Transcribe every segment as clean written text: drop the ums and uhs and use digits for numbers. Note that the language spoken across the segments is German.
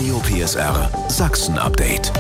Radio PSR Sachsen-Update.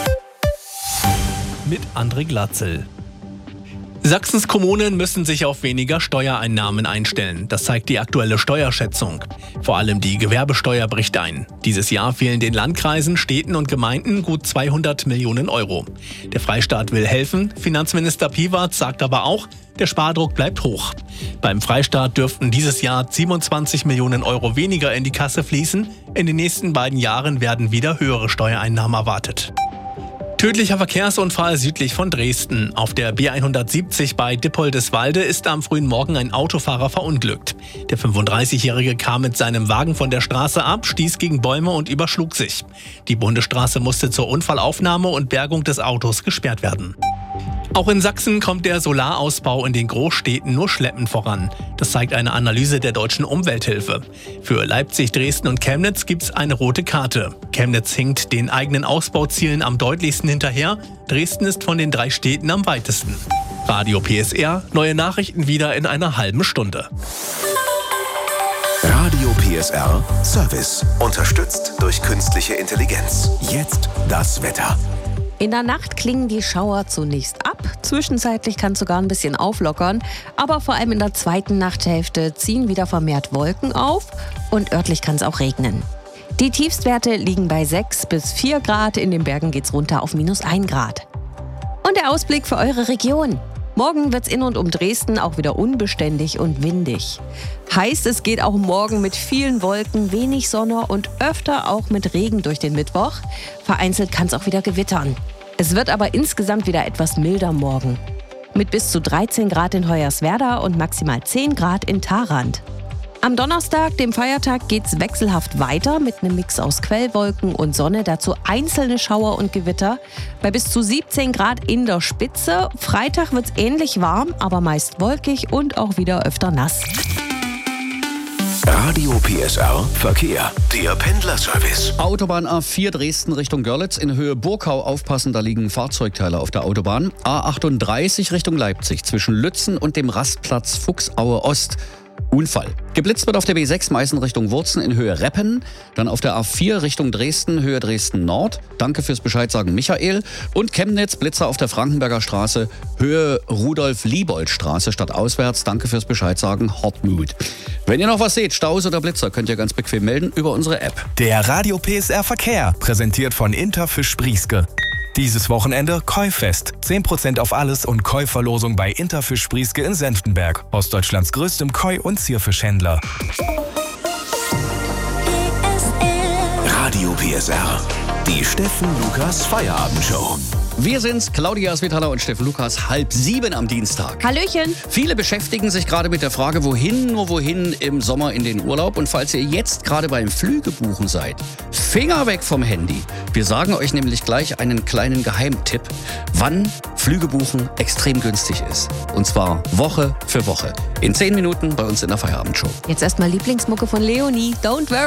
Mit André Glatzel. Sachsens Kommunen müssen sich auf weniger Steuereinnahmen einstellen. Das zeigt die aktuelle Steuerschätzung. Vor allem die Gewerbesteuer bricht ein. Dieses Jahr fehlen den Landkreisen, Städten und Gemeinden gut 200 Millionen Euro. Der Freistaat will helfen. Finanzminister Piewatz sagt aber auch, der Spardruck bleibt hoch. Beim Freistaat dürften dieses Jahr 27 Millionen Euro weniger in die Kasse fließen. In den nächsten beiden Jahren werden wieder höhere Steuereinnahmen erwartet. Tödlicher Verkehrsunfall südlich von Dresden. Auf der B170 bei Dippoldeswalde ist am frühen Morgen ein Autofahrer verunglückt. Der 35-Jährige kam mit seinem Wagen von der Straße ab, stieß gegen Bäume und überschlug sich. Die Bundesstraße musste zur Unfallaufnahme und Bergung des Autos gesperrt werden. Auch in Sachsen kommt der Solarausbau in den Großstädten nur schleppend voran. Das zeigt eine Analyse der Deutschen Umwelthilfe. Für Leipzig, Dresden und Chemnitz gibt's eine rote Karte. Chemnitz hinkt den eigenen Ausbauzielen am deutlichsten hinterher. Dresden ist von den 3 Städten am weitesten. Radio PSR, neue Nachrichten wieder in einer halben Stunde. Radio PSR Service. Unterstützt durch künstliche Intelligenz. Jetzt das Wetter. In der Nacht klingen die Schauer zunächst ab. Zwischenzeitlich kann es sogar ein bisschen auflockern. Aber vor allem in der zweiten Nachthälfte ziehen wieder vermehrt Wolken auf und örtlich kann es auch regnen. Die Tiefstwerte liegen bei 6 bis 4 Grad. In den Bergen geht es runter auf -1 Grad. Und der Ausblick für eure Region. Morgen wird es in und um Dresden auch wieder unbeständig und windig. Heißt, es geht auch morgen mit vielen Wolken, wenig Sonne und öfter auch mit Regen durch den Mittwoch. Vereinzelt kann es auch wieder gewittern. Es wird aber insgesamt wieder etwas milder morgen. Mit bis zu 13 Grad in Hoyerswerda und maximal 10 Grad in Tharandt. Am Donnerstag, dem Feiertag, geht's wechselhaft weiter mit einem Mix aus Quellwolken und Sonne, dazu einzelne Schauer und Gewitter. Bei bis zu 17 Grad in der Spitze. Freitag wird's ähnlich warm, aber meist wolkig und auch wieder öfter nass. Radio PSR Verkehr. Der Pendlerservice. Autobahn A4 Dresden Richtung Görlitz in Höhe Burkau aufpassen, da liegen Fahrzeugteile auf der Autobahn. A38 Richtung Leipzig zwischen Lützen und dem Rastplatz Fuchsaue Ost. Unfall. Geblitzt wird auf der B6 Meißen Richtung Wurzen in Höhe Reppen, dann auf der A4 Richtung Dresden, Höhe Dresden Nord. Danke fürs Bescheidsagen, Michael. Und Chemnitz, Blitzer auf der Frankenberger Straße, Höhe Rudolf-Liebold-Straße stadtauswärts. Danke fürs Bescheidsagen, Hartmut. Wenn ihr noch was seht, Staus oder Blitzer, könnt ihr ganz bequem melden über unsere App. Der Radio PSR Verkehr, präsentiert von Interfisch Sprieske. Dieses Wochenende Käufest. 10% auf alles und Käuverlosung bei Interfisch Sprieske in Senftenberg. Ostdeutschlands größtem Koi- und Zierfischhändler. Radio PSR. Die Steffen Lukas Feierabendshow. Wir sind's, Claudia Svitala und Steffen Lukas, 6:30 am Dienstag. Hallöchen! Viele beschäftigen sich gerade mit der Frage, wohin, nur wohin im Sommer in den Urlaub. Und falls ihr jetzt gerade beim Flügebuchen seid, Finger weg vom Handy. Wir sagen euch nämlich gleich einen kleinen Geheimtipp, wann Flügebuchen extrem günstig ist. Und zwar Woche für Woche. In 10 Minuten bei uns in der Feierabendshow. Jetzt erstmal Lieblingsmucke von Leonie, Don't Worry.